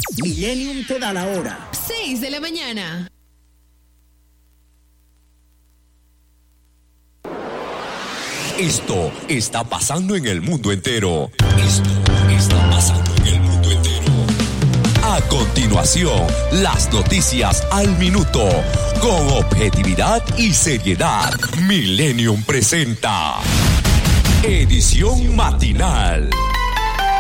Millennium te da la hora. 6 de la mañana. Esto está pasando en el mundo entero. Esto está pasando en el mundo entero. A continuación, las noticias al minuto. Con objetividad y seriedad. Millennium presenta Edición Matinal.